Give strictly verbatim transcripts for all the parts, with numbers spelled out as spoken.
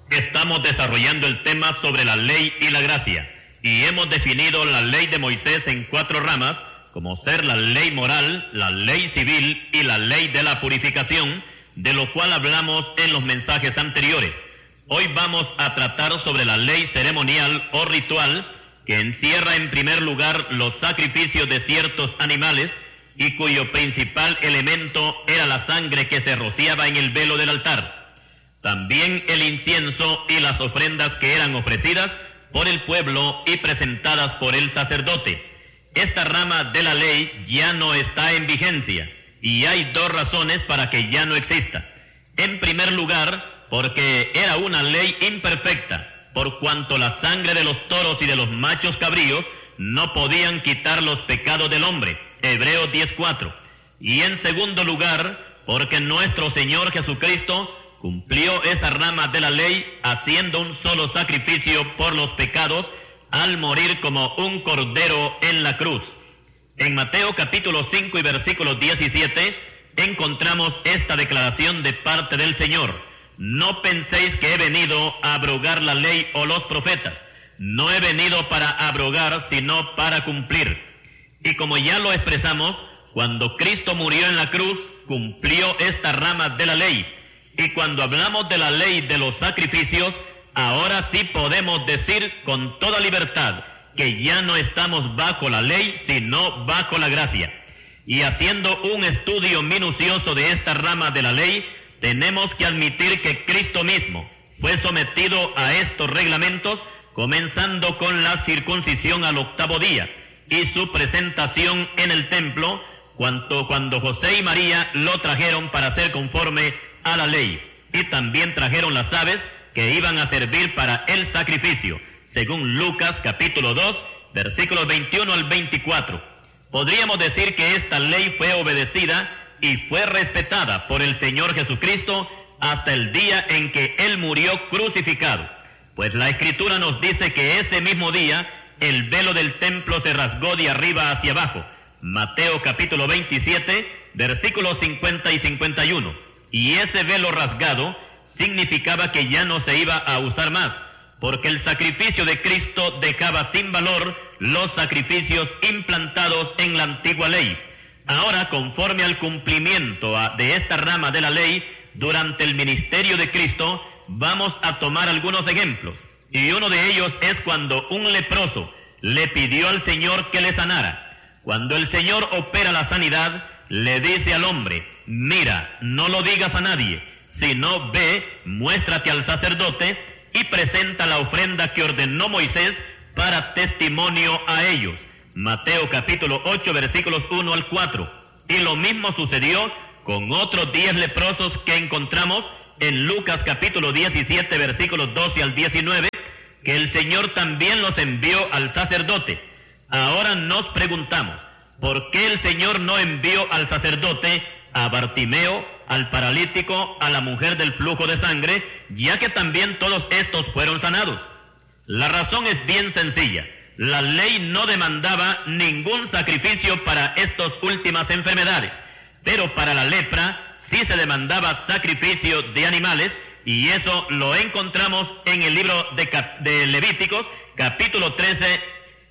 Estamos desarrollando el tema sobre la ley y la gracia, y hemos definido la ley de Moisés en cuatro ramas, como ser la ley moral, la ley civil y la ley de la purificación, de lo cual hablamos en los mensajes anteriores. Hoy vamos a tratar sobre la ley ceremonial o ritual, que encierra en primer lugar los sacrificios de ciertos animales y cuyo principal elemento era la sangre que se rociaba en el velo del altar. También el incienso y las ofrendas que eran ofrecidas por el pueblo y presentadas por el sacerdote. Esta rama de la ley ya no está en vigencia, y hay dos razones para que ya no exista. En primer lugar, porque era una ley imperfecta, por cuanto la sangre de los toros y de los machos cabríos no podían quitar los pecados del hombre, Hebreos diez cuatro. Y en segundo lugar, porque nuestro Señor Jesucristo cumplió esa rama de la ley haciendo un solo sacrificio por los pecados al morir como un cordero en la cruz. En Mateo capítulo cinco y versículo diecisiete encontramos esta declaración de parte del Señor: no penséis que he venido a abrogar la ley o los profetas. No he venido para abrogar, sino para cumplir. Y como ya lo expresamos, cuando Cristo murió en la cruz, cumplió esta rama de la ley. Y cuando hablamos de la ley de los sacrificios, ahora sí podemos decir con toda libertad que ya no estamos bajo la ley, sino bajo la gracia. Y haciendo un estudio minucioso de esta rama de la ley, tenemos que admitir que Cristo mismo fue sometido a estos reglamentos, comenzando con la circuncisión al octavo día y su presentación en el templo, cuando, cuando José y María lo trajeron para ser conforme a la ley, y también trajeron las aves que iban a servir para el sacrificio, según Lucas capítulo dos, versículos veintiuno al veinticuatro. Podríamos decir que esta ley fue obedecida y fue respetada por el Señor Jesucristo hasta el día en que Él murió crucificado, pues la Escritura nos dice que ese mismo día el velo del templo se rasgó de arriba hacia abajo, Mateo capítulo veintisiete, versículos cincuenta y cincuenta y uno. Y ese velo rasgado significaba que ya no se iba a usar más, porque el sacrificio de Cristo dejaba sin valor los sacrificios implantados en la antigua ley. Ahora, conforme al cumplimiento de esta rama de la ley, durante el ministerio de Cristo, vamos a tomar algunos ejemplos. Y uno de ellos es cuando un leproso le pidió al Señor que le sanara. Cuando el Señor opera la sanidad, le dice al hombre: mira, no lo digas a nadie, sino ve, muéstrate al sacerdote y presenta la ofrenda que ordenó Moisés para testimonio a ellos. Mateo capítulo ocho, versículos uno al cuatro. Y lo mismo sucedió con otros diez leprosos que encontramos en Lucas capítulo diecisiete, versículos doce al diecinueve, que el Señor también los envió al sacerdote. Ahora nos preguntamos, ¿por qué el Señor no envió al sacerdote a Bartimeo, al paralítico, a la mujer del flujo de sangre, ya que también todos estos fueron sanados? La razón es bien sencilla. La ley no demandaba ningún sacrificio para estas últimas enfermedades, pero para la lepra sí se demandaba sacrificio de animales, y eso lo encontramos en el libro de, Cap- de Levíticos, capítulo trece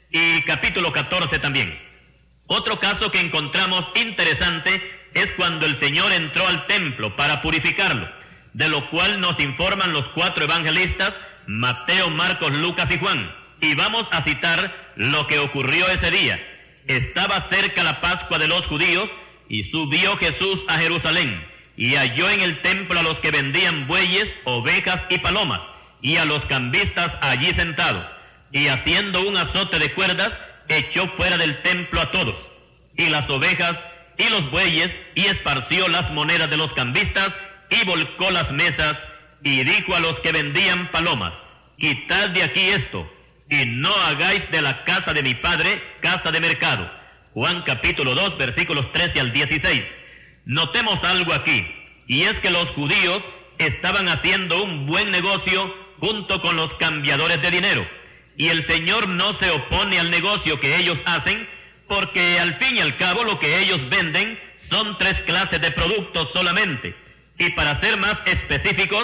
y capítulo catorce también. Otro caso que encontramos interesante es cuando el Señor entró al templo para purificarlo, de lo cual nos informan los cuatro evangelistas, Mateo, Marcos, Lucas y Juan. Y vamos a citar lo que ocurrió ese día. Estaba cerca la Pascua de los judíos, y subió Jesús a Jerusalén, y halló en el templo a los que vendían bueyes, ovejas y palomas, y a los cambistas allí sentados, y haciendo un azote de cuerdas, echó fuera del templo a todos, y las ovejas y los bueyes, y esparció las monedas de los cambistas, y volcó las mesas, y dijo a los que vendían palomas: quitad de aquí esto, y no hagáis de la casa de mi padre casa de mercado. Juan capítulo dos, versículos trece al dieciséis. Notemos algo aquí, y es que los judíos estaban haciendo un buen negocio junto con los cambiadores de dinero, y el Señor no se opone al negocio que ellos hacen, porque al fin y al cabo lo que ellos venden son tres clases de productos solamente. Y para ser más específicos,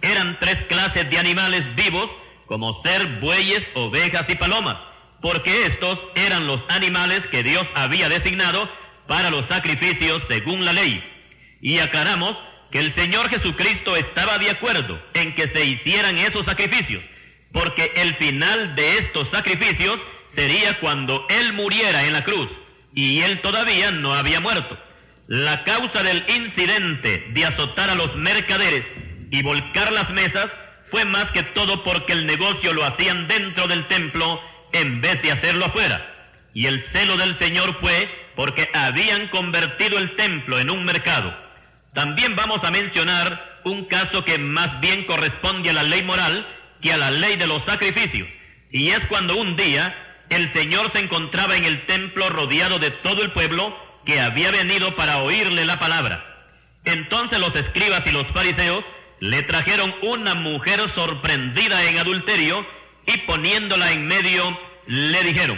eran tres clases de animales vivos, como ser bueyes, ovejas y palomas, porque estos eran los animales que Dios había designado para los sacrificios según la ley. Y aclaramos que el Señor Jesucristo estaba de acuerdo en que se hicieran esos sacrificios, porque el final de estos sacrificios sería cuando Él muriera en la cruz, y Él todavía no había muerto. La causa del incidente de azotar a los mercaderes y volcar las mesas fue más que todo porque el negocio lo hacían dentro del templo en vez de hacerlo afuera. Y el celo del Señor fue porque habían convertido el templo en un mercado. También vamos a mencionar un caso que más bien corresponde a la ley moral que a la ley de los sacrificios. Y es cuando un día el Señor se encontraba en el templo rodeado de todo el pueblo que había venido para oírle la palabra. Entonces los escribas y los fariseos le trajeron una mujer sorprendida en adulterio y poniéndola en medio le dijeron: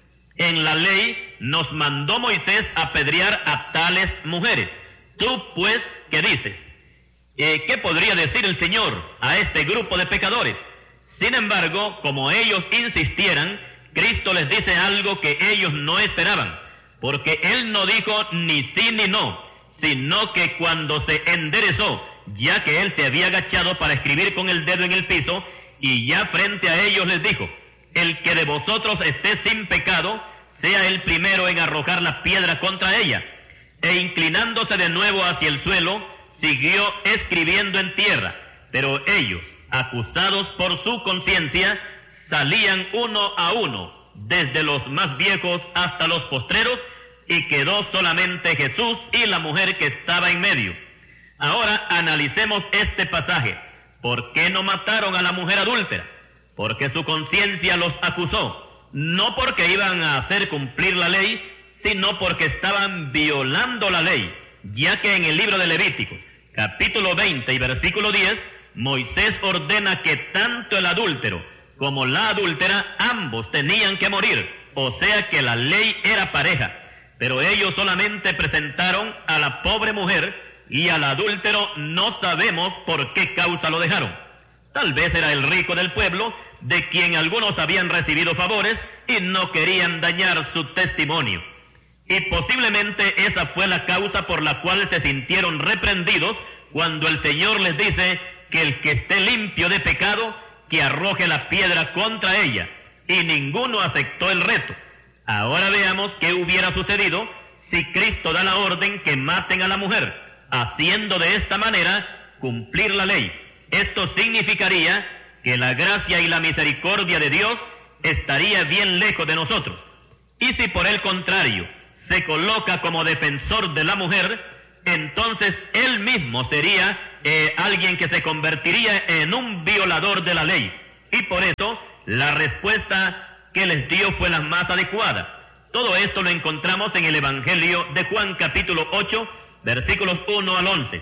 en la ley nos mandó Moisés apedrear a tales mujeres. Tú pues, ¿qué dices? Eh, ¿Qué podría decir el Señor a este grupo de pecadores? Sin embargo, como ellos insistieran, Cristo les dice algo que ellos no esperaban, porque Él no dijo ni sí ni no, sino que cuando se enderezó, ya que Él se había agachado para escribir con el dedo en el piso, y ya frente a ellos les dijo: el que de vosotros esté sin pecado, sea el primero en arrojar la piedra contra ella. E inclinándose de nuevo hacia el suelo, siguió escribiendo en tierra. Pero ellos, acusados por su conciencia, salían uno a uno, desde los más viejos hasta los postreros, y quedó solamente Jesús y la mujer que estaba en medio. Ahora analicemos este pasaje. ¿Por qué no mataron a la mujer adúltera? Porque su conciencia los acusó, no porque iban a hacer cumplir la ley, sino porque estaban violando la ley, ya que en el libro de Levítico, capítulo veinte y versículo diez, Moisés ordena que tanto el adúltero como la adúltera ambos tenían que morir, o sea que la ley era pareja, pero ellos solamente presentaron a la pobre mujer y al adúltero no sabemos por qué causa lo dejaron. Tal vez era el rico del pueblo, de quien algunos habían recibido favores y no querían dañar su testimonio. Y posiblemente esa fue la causa por la cual se sintieron reprendidos cuando el Señor les dice que el que esté limpio de pecado, que arroje la piedra contra ella, y ninguno aceptó el reto. Ahora veamos qué hubiera sucedido si Cristo da la orden que maten a la mujer, haciendo de esta manera cumplir la ley. Esto significaría que la gracia y la misericordia de Dios estaría bien lejos de nosotros. Y si por el contrario se coloca como defensor de la mujer, entonces él mismo sería eh, alguien que se convertiría en un violador de la ley. Y por eso la respuesta que les dio fue la más adecuada. Todo esto lo encontramos en el Evangelio de Juan capítulo ocho, versículos uno al once.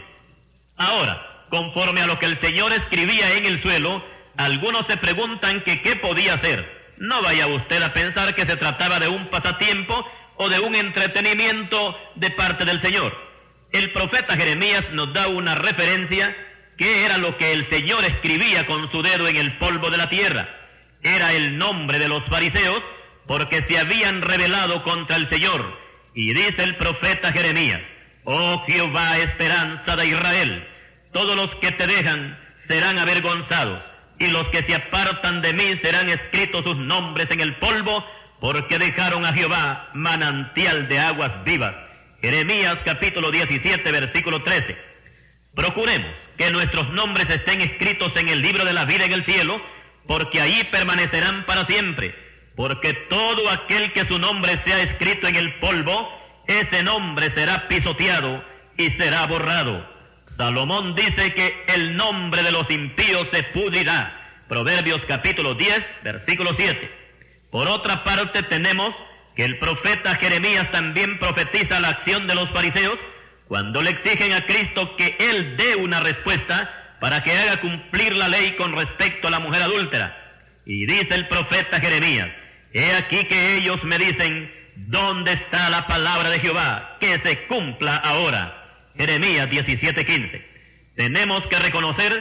Ahora, conforme a lo que el Señor escribía en el suelo, algunos se preguntan que qué podía hacer. No vaya usted a pensar que se trataba de un pasatiempo o de un entretenimiento de parte del Señor. El profeta Jeremías nos da una referencia que era lo que el Señor escribía con su dedo en el polvo de la tierra. Era el nombre de los fariseos porque se habían rebelado contra el Señor. Y dice el profeta Jeremías: oh Jehová, esperanza de Israel, todos los que te dejan serán avergonzados, y los que se apartan de mí serán escritos sus nombres en el polvo, porque dejaron a Jehová manantial de aguas vivas. Jeremías capítulo diecisiete, versículo trece. Procuremos que nuestros nombres estén escritos en el libro de la vida en el cielo, porque allí permanecerán para siempre. Porque todo aquel que su nombre sea escrito en el polvo, ese nombre será pisoteado y será borrado. Salomón dice que el nombre de los impíos se pudrirá. Proverbios capítulo diez, versículo siete. Por otra parte tenemos que el profeta Jeremías también profetiza la acción de los fariseos cuando le exigen a Cristo que Él dé una respuesta para que haga cumplir la ley con respecto a la mujer adúltera. Y dice el profeta Jeremías: he aquí que ellos me dicen, ¿dónde está la palabra de Jehová? Que se cumpla ahora. Jeremías diecisiete, quince. Tenemos que reconocer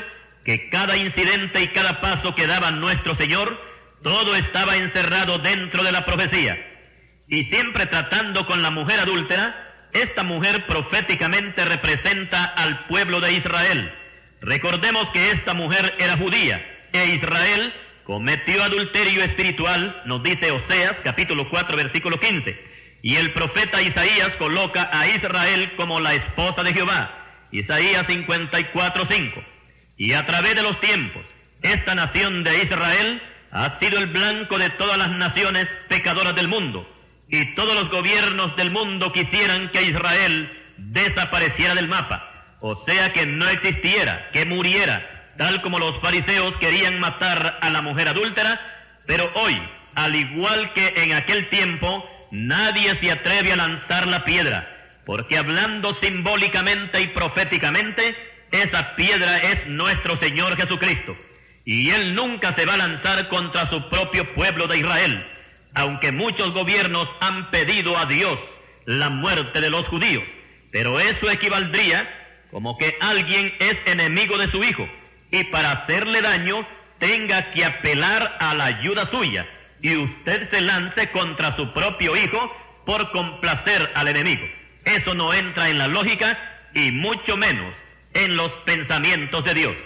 que cada incidente y cada paso que daba nuestro Señor, todo estaba encerrado dentro de la profecía. Y siempre tratando con la mujer adúltera, esta mujer proféticamente representa al pueblo de Israel. Recordemos que esta mujer era judía, e Israel cometió adulterio espiritual, nos dice Oseas capítulo cuatro versículo quince, y el profeta Isaías coloca a Israel como la esposa de Jehová, Isaías cincuenta y cuatro cinco. Y a través de los tiempos, esta nación de Israel ha sido el blanco de todas las naciones pecadoras del mundo, y todos los gobiernos del mundo quisieran que Israel desapareciera del mapa, o sea que no existiera, que muriera, tal como los fariseos querían matar a la mujer adúltera. Pero hoy, al igual que en aquel tiempo, nadie se atreve a lanzar la piedra, porque hablando simbólicamente y proféticamente, esa piedra es nuestro Señor Jesucristo, y Él nunca se va a lanzar contra su propio pueblo de Israel, aunque muchos gobiernos han pedido a Dios la muerte de los judíos, pero eso equivaldría como que alguien es enemigo de su hijo, y para hacerle daño tenga que apelar a la ayuda suya, y usted se lance contra su propio hijo por complacer al enemigo. Eso no entra en la lógica, y mucho menos en los pensamientos de Dios.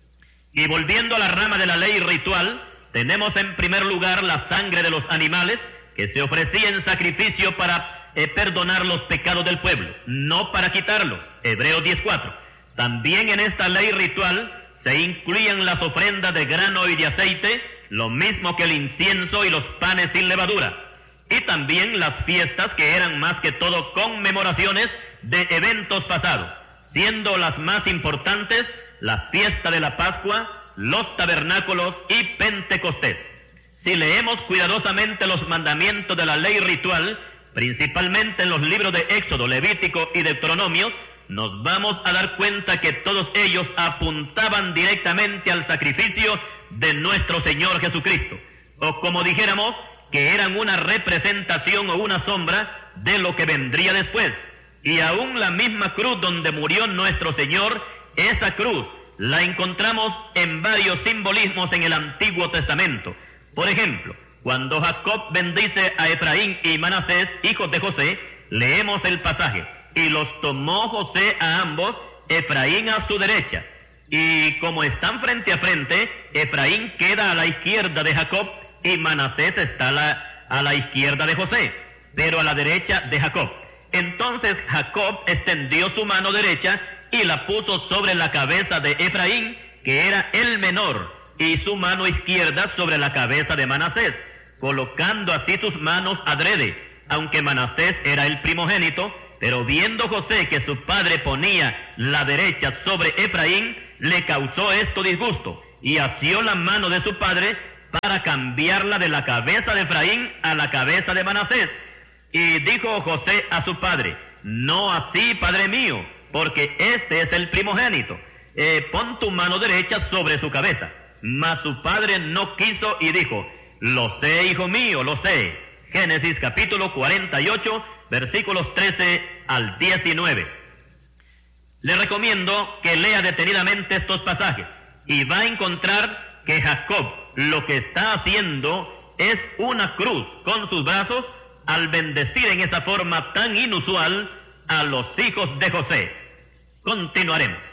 Y volviendo a la rama de la ley ritual, tenemos en primer lugar la sangre de los animales que se ofrecía en sacrificio para eh, perdonar los pecados del pueblo, no para quitarlos, Hebreos diez cuatro. También en esta ley ritual se incluían las ofrendas de grano y de aceite, lo mismo que el incienso y los panes sin levadura, y también las fiestas, que eran más que todo conmemoraciones de eventos pasados, siendo las más importantes la fiesta de la Pascua, los tabernáculos y Pentecostés. Si leemos cuidadosamente los mandamientos de la ley ritual, principalmente en los libros de Éxodo, Levítico y Deuteronomio, nos vamos a dar cuenta que todos ellos apuntaban directamente al sacrificio de nuestro Señor Jesucristo, o como dijéramos, que eran una representación o una sombra de lo que vendría después. Y aún la misma cruz donde murió nuestro Señor, esa cruz la encontramos en varios simbolismos en el Antiguo Testamento. Por ejemplo, cuando Jacob bendice a Efraín y Manasés, hijos de José, leemos el pasaje: y los tomó José a ambos, Efraín a su derecha. Y como están frente a frente, Efraín queda a la izquierda de Jacob y Manasés está a la, a la izquierda de José, pero a la derecha de Jacob. Entonces Jacob extendió su mano derecha y la puso sobre la cabeza de Efraín, que era el menor, y su mano izquierda sobre la cabeza de Manasés, colocando así sus manos adrede, aunque Manasés era el primogénito. Pero viendo José que su padre ponía la derecha sobre Efraín, le causó esto disgusto, y asió la mano de su padre para cambiarla de la cabeza de Efraín a la cabeza de Manasés. Y dijo José a su padre: no así, padre mío, porque este es el primogénito. Eh, pon tu mano derecha sobre su cabeza. Mas su padre no quiso y dijo: lo sé, hijo mío, lo sé. Génesis capítulo cuarenta y ocho, versículos trece al diecinueve. Le recomiendo que lea detenidamente estos pasajes y va a encontrar que Jacob lo que está haciendo es una cruz con sus brazos al bendecir en esa forma tan inusual a los hijos de José. Continuaremos.